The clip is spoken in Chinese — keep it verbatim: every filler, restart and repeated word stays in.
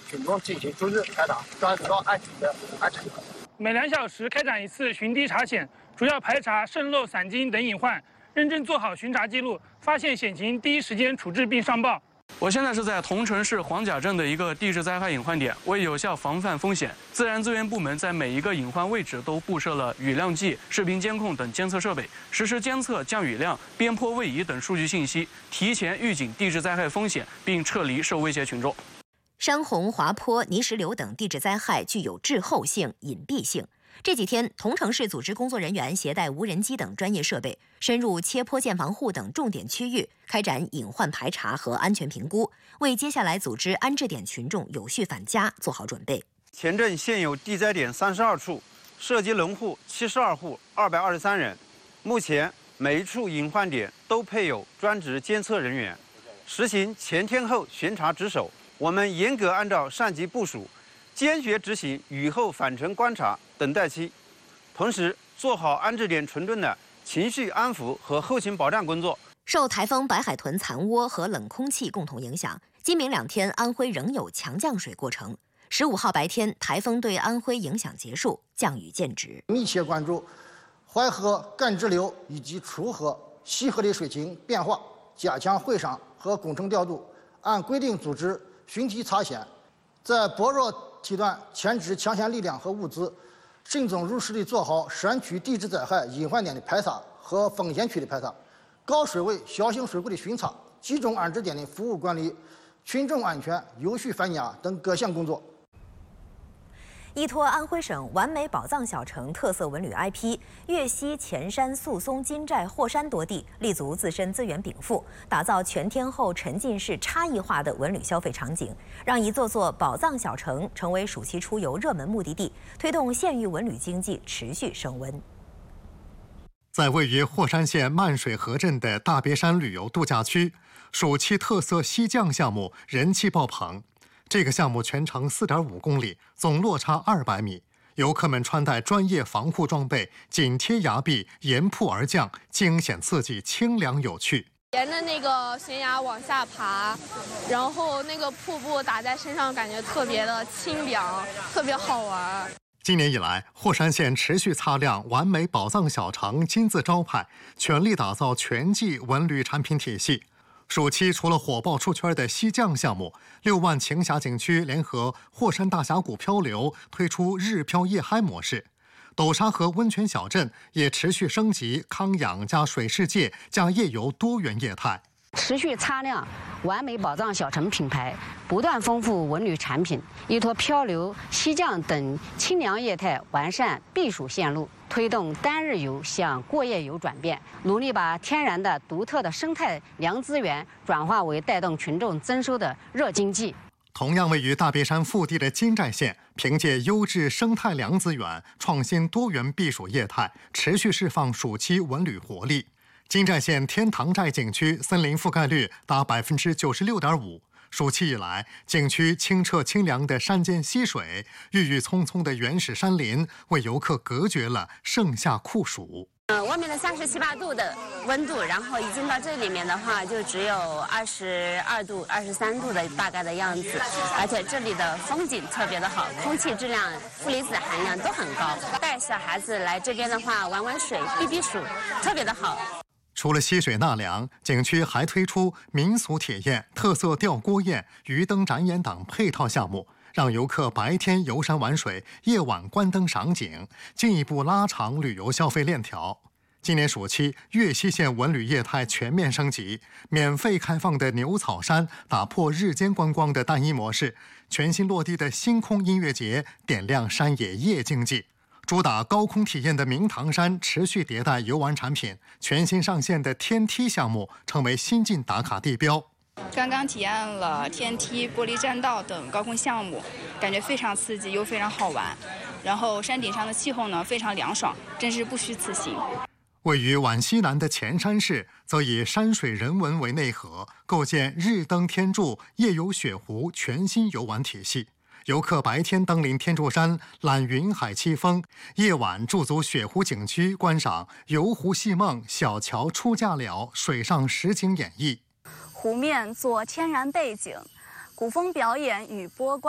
群众进行逐日排查，抓直到案情的完成。 每两小时开展一次巡堤查检，主要排查渗漏、散金等隐患，认真做好巡查记录，发现险情第一时间处置并上报。我现在是在桐城市黄甲镇的一个地质灾害隐患点，为有效防范风险，自然资源部门在每一个隐患位置都布设了雨量计、视频监控等监测设备，实时监测降雨量、边坡位移等数据信息，提前预警地质灾害风险，并撤离受威胁群众。 山洪、滑坡、泥石流等地质灾害具有滞后性、隐蔽性。这几天，桐城市组织工作人员携带无人机等专业设备，深入切坡建房户等重点区域，开展隐患排查和安全评估，为接下来组织安置点群众有序返家做好准备。 前镇现有地灾点三十二处，涉及农户七十二户，二百二十三人。目前每一处隐患点都配有专职监测人员，实行前天后巡查值守。我们严格按照上级部署，坚决执行雨后返程观察等待期，同时做好安置点群众的情绪安抚和后勤保障工作。 受台风白海豚残涡和冷空气共同影响，今明两天安徽仍有强降水过程。十五号白天，台风对安徽影响结束，降雨见止。 密切关注淮河干支流以及楚河、西河的水情变化，加强会商和工程调度，按规定组织巡堤查险，在薄弱梯段前置抢险力量和物资，慎重入实地做好山区地质灾害隐患点的排查和风险区的排查，高水位、小型水库的巡查，集中安置点的服务管理、群众安全、有序返家等各项工作。 依托安徽省完美宝藏小城特色文旅 I P， 粤西、前山、宿松、金寨、霍山多地立足自身资源禀赋，打造全天候沉浸式差异化的文旅消费场景，让一座座宝藏小城成为暑期出游热门目的地，推动县域文旅经济持续升温。 在位于霍山县漫水河镇的大别山旅游度假区，暑期特色溪降项目人气爆棚。这个项目全长 四点五公里，总落差二百米。游客们穿戴专业防护装备，紧贴崖壁，沿瀑而降，惊险刺激，清凉有趣。 沿着那个悬崖往下爬，然后那个瀑布打在身上，感觉特别的清凉，特别好玩。 今年以来，霍山县持续擦亮完美宝藏小城金字招牌，全力打造全季文旅产品体系。暑期除了火爆出圈的溪降项目，六万晴霞景区联合霍山大峡谷漂流推出日漂夜嗨模式，斗沙河温泉小镇也持续升级康养加水世界加夜游多元业态。 持续擦亮完美宝藏小城品牌，不断丰富文旅产品，依托漂流、溪降等清凉业态，完善避暑线路，推动单日游向过夜游转变，努力把天然的独特的生态凉资源转化为带动群众增收的热经济。 同样位于大别山腹地的金寨县，凭借优质生态凉资源、创新多元避暑业态，持续释放暑期文旅活力。金寨县天堂寨景区森林覆盖率达 百分之九十六点五， 暑期以来，景区清澈清凉的山间溪水、郁郁葱葱的原始山林，为游客隔绝了盛夏酷暑。 呃，外面的三十七八度的温度，然后一进到这里面的话，就只有二十二度、二十三度的大概的样子，而且这里的风景特别的好，空气质量、负离子含量都很高。带小孩子来这边的话，玩玩水、避避暑，特别的好。 除了溪水纳凉，景区还推出民俗体验、特色吊锅宴、鱼灯展演等配套项目，让游客白天游山玩水，夜晚观灯赏景，进一步拉长旅游消费链条。今年暑期，粤西县文旅业态全面升级，免费开放的牛草山打破日间观光的单一模式，全新落地的星空音乐节点亮山野夜经济。主打高空体验的明堂山持续迭代游玩产品，全新上线的天梯项目成为新晋打卡地标。 刚刚体验了天梯、玻璃栈道等高空项目，感觉非常刺激又非常好玩。然后山顶上的气候呢非常凉爽，真是不虚此行。 位于皖西南的前山市，则以山水人文为内核，构建日登天柱、夜游雪湖全新游玩体系。游客白天登临天柱山，览云海凄风；夜晚驻足雪湖景区，观赏游湖戏梦、小桥出嫁了、水上实景演绎。 湖面做天然背景，古风表演与波光。